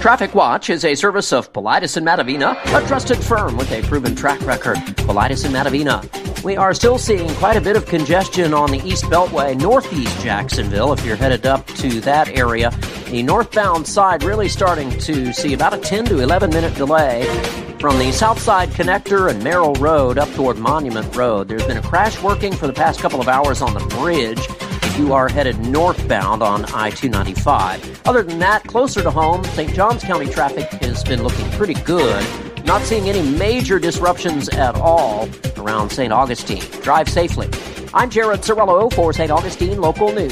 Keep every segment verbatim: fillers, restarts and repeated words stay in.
Traffic Watch is a service of Politis and Matavina, a trusted firm with a proven track record. Politis and Matavina. We are still seeing quite a bit of congestion on the East Beltway, northeast Jacksonville. If you're headed up to that area, the northbound side really starting to see about a ten to eleven minute delay from the Southside Connector and Merrill Road up toward Monument Road. There's been a crash working for the past couple of hours on the bridge. You are headed northbound on I two ninety-five. Other than that, closer to home, Saint Johns County traffic has been looking pretty good. Not seeing any major disruptions at all around Saint Augustine. Drive safely. I'm Jared Cirillo for Saint Augustine Local News.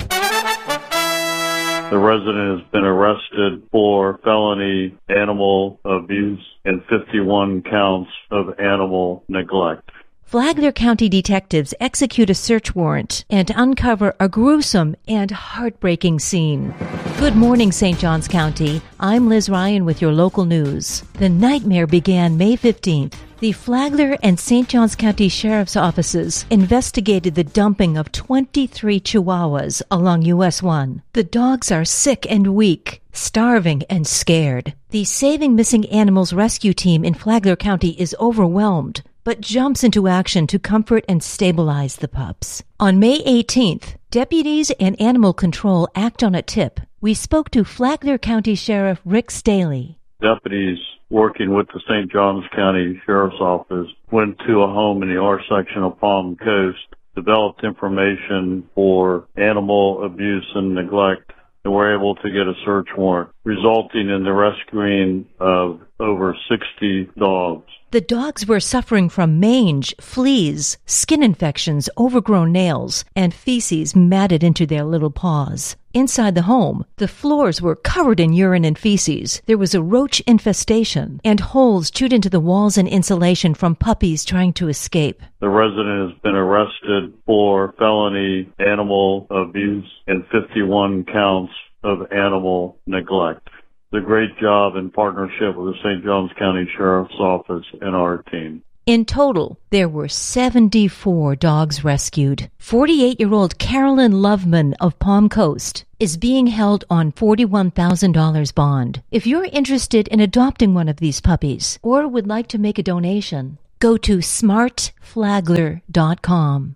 The resident has been arrested for felony animal abuse and fifty-one counts of animal neglect. Flagler County detectives execute a search warrant and uncover a gruesome and heartbreaking scene. Good morning, Saint Johns County. I'm Liz Ryan with your local news. The nightmare began May fifteenth. The Flagler and Saint Johns County Sheriff's Offices investigated the dumping of twenty-three Chihuahuas along U S one. The dogs are sick and weak, starving and scared. The Saving Missing Animals Rescue Team in Flagler County is overwhelmed, but jumps into action to comfort and stabilize the pups. On May eighteenth, deputies and animal control act on a tip. We spoke to Flagler County Sheriff Rick Staley. Deputies working with the Saint Johns County Sheriff's Office went to a home in the R section of Palm Coast, developed information for animal abuse and neglect, and were able to get a search warrant, resulting in the rescuing of over sixty dogs. The dogs were suffering from mange, fleas, skin infections, overgrown nails, and feces matted into their little paws. Inside the home, the floors were covered in urine and feces. There was a roach infestation and holes chewed into the walls and insulation from puppies trying to escape. The resident has been arrested for felony animal abuse and fifty-one counts of animal neglect. A great job in partnership with the Saint Johns County Sheriff's Office and our team. In total, there were seventy-four dogs rescued. forty-eight-year-old Carolyn Loveman of Palm Coast is being held on forty-one thousand dollars bond. If you're interested in adopting one of these puppies or would like to make a donation, go to smart flagler dot com.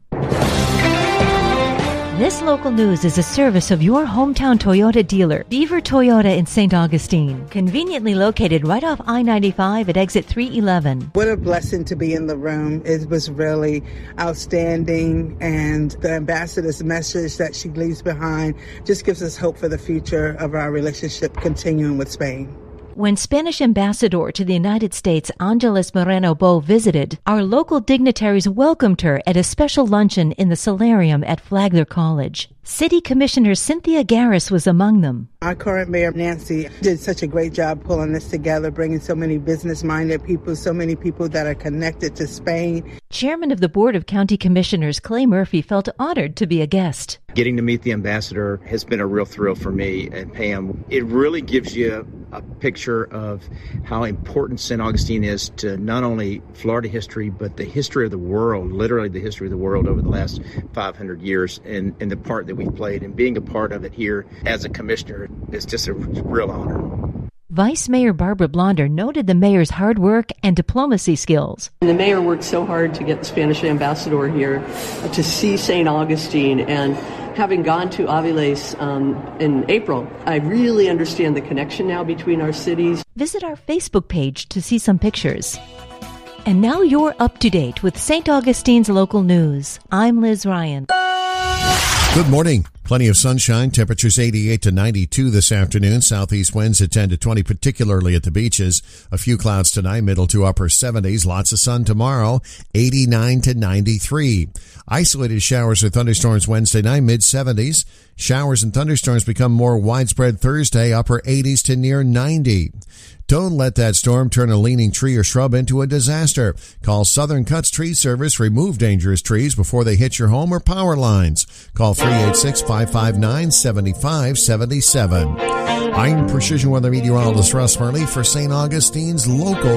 This local news is a service of your hometown Toyota dealer, Beaver Toyota in Saint Augustine, conveniently located right off I ninety-five at exit three eleven. What a blessing to be in the room. It was really outstanding, and the ambassador's message that she leaves behind just gives us hope for the future of our relationship continuing with Spain. When Spanish ambassador to the United States Angeles Moreno-Bo visited, our local dignitaries welcomed her at a special luncheon in the solarium at Flagler College. City Commissioner Cynthia Garris was among them. Our current mayor, Nancy, did such a great job pulling this together, bringing so many business-minded people, so many people that are connected to Spain. Chairman of the Board of County Commissioners, Clay Murphy, felt honored to be a guest. Getting to meet the ambassador has been a real thrill for me and Pam. It really gives you a picture of how important Saint Augustine is to not only Florida history, but the history of the world, literally the history of the world over the last five hundred years, and, and the part that we've played. And being a part of it here as a commissioner is just a real honor. Vice Mayor Barbara Blonder noted the mayor's hard work and diplomacy skills. The mayor worked so hard to get the Spanish ambassador here to see Saint Augustine, and having gone to Aviles um, in April, I really understand the connection now between our cities. Visit our Facebook page to see some pictures. And now you're up to date with Saint Augustine's local news. I'm Liz Ryan. Good morning. Plenty of sunshine. Temperatures eighty-eight to ninety-two this afternoon. Southeast winds at ten to twenty, particularly at the beaches. A few clouds tonight, middle to upper seventies. Lots of sun tomorrow, eighty-nine to ninety-three. Isolated showers or thunderstorms Wednesday night, mid seventies. Showers and thunderstorms become more widespread Thursday, upper eighties to near ninety. Don't let that storm turn a leaning tree or shrub into a disaster. Call Southern Cuts Tree Service. Remove dangerous trees before they hit your home or power lines. Call three eight six, five five nine, seven five seven seven. I'm Precision Weather Meteorologist Russ Murley for Saint Augustine's local